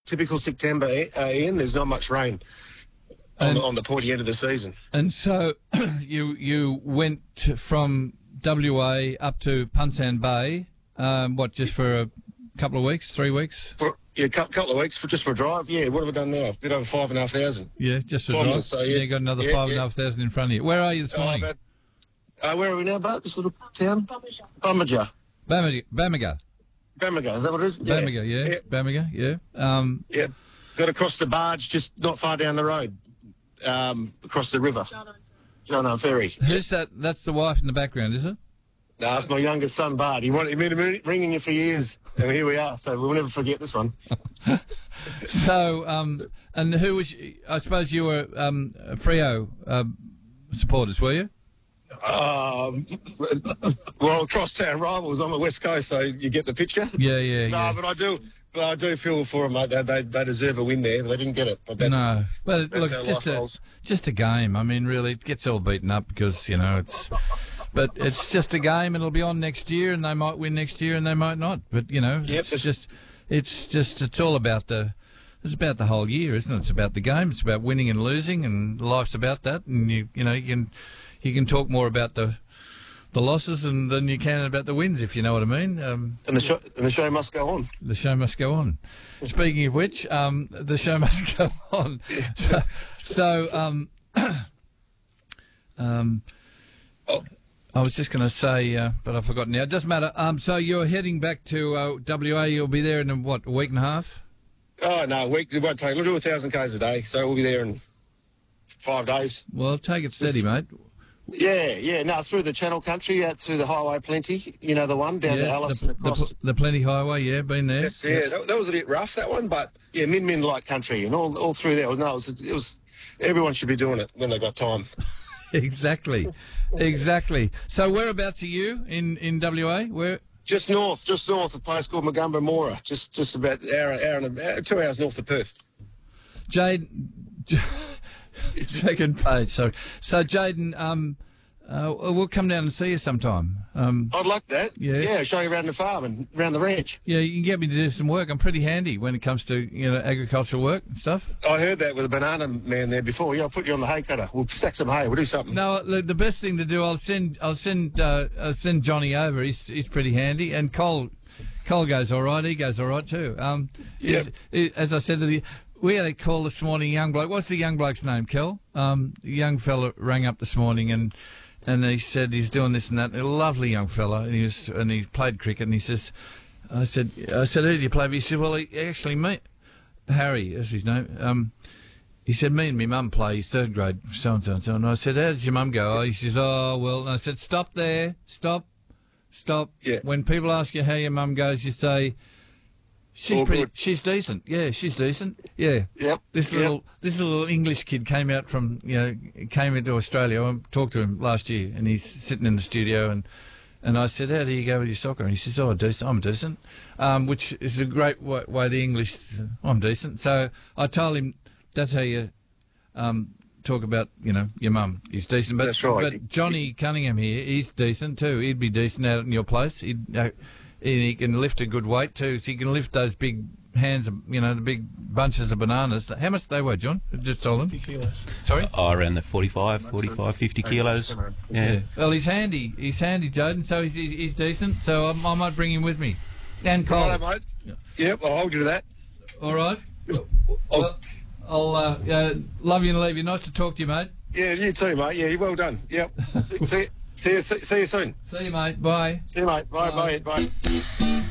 typical September, Ian. There's not much rain on the pointy end of the season. And so you went from WA up to Punsan Bay, just for a couple of weeks, 3 weeks? A couple of weeks just for a drive. Yeah, what have I done now? A bit over 5,500. Yeah, just for a drive. So, yeah, got another 5,500 in front of you. Where are you this morning? Where are we now, Bart? This little town? Bamaga. Bamaga. Bamaga, is that what it is? Bamaga, yeah. Bamaga, yeah. Yeah. Got to cross the barge just not far down the road, across the river. Jono Ferry. Who's that? That's the wife in the background, is it? No, it's my youngest son, Bart. He's been ringing you for years, and here we are. So we'll never forget this one. So, and who was? I suppose you were Freo supporters, were you? Well, crosstown rivals on the west coast, so you get the picture. Yeah. No, but I do feel for them, mate. They deserve a win there. They didn't get it. But no, well, look, it's just a game. I mean, really, it gets all beaten up because but it's just a game. It'll be on next year, and they might win next year, and they might not. But it's all about it's about the whole year, isn't it? It's about the game. It's about winning and losing, and life's about that. And you can talk more about the losses than you can about the wins, if you know what I mean. And the show must go on. The show must go on. Speaking of which, the show must go on. I was just going to say, but I've forgotten now. It doesn't matter. So you're heading back to WA. You'll be there in, a week and a half? Oh, no, a week. It won't take. We'll do 1,000 k's a day, so we'll be there in 5 days. Well, take it steady, mate. Yeah. No, through the Channel Country, out through the Highway Plenty, you know the one, down to Alice and across. The Plenty Highway, yeah, been there. Yes, yeah. That was a bit rough, that one, but, yeah, Min Light Country and all through there. No, it was everyone should be doing it when they got time. Exactly. So whereabouts are you in WA? Where? Just north, a place called Magumba Mora, just about an hour, 2 hours north of Perth. Second page, sorry. So, Jayden, we'll come down and see you sometime. I'd like that. Yeah, show you around the farm and around the ranch. Yeah, you can get me to do some work. I'm pretty handy when it comes to agricultural work and stuff. I heard that with a banana man there before. Yeah, I'll put you on the hay cutter. We'll stack some hay. We'll do something. No, the best thing to do, I'll send Johnny over. He's pretty handy, and Cole goes all right. He goes all right too. As I said to the. We had a call this morning, young bloke. What's the young bloke's name, Kel? The young fella rang up this morning and he said he's doing this and that. A lovely young fella, and he played cricket. And he says, I said, who do you play? But he said, well, Harry, that's his name. He said, me and my mum play third grade, so and so and so. And I said, how does your mum go? Oh, he says, oh well. And I said, stop there, stop. Yeah. When people ask you how your mum goes, you say. She's decent. Yeah, she's decent. Yeah. Yep. This little English kid came into Australia. I talked to him last year, and he's sitting in the studio, and I said, "How do you go with your soccer?" And he says, "Oh, decent. I'm decent," which is a great way the English. I'm decent. So I told him that's how you talk about your mum. He's decent. But, that's right. But Johnny Cunningham here, he's decent too. He'd be decent out in your place. He can lift a good weight too, so he can lift those big hands, the big bunches of bananas. How much they weigh, John? Just told him. 50 kilos. Sorry? Around the 45, 50 kilos. Yeah. Well, he's handy. He's handy, Jayden, so he's decent. So I might bring him with me. And Cole. Right, mate. Yep, I'll hold you to that. All right. I'll love you and leave you. Nice to talk to you, mate. Yeah, you too, mate. Yeah, well done. Yep. See you soon. See you, mate. Bye. See you, mate. Bye. Bye.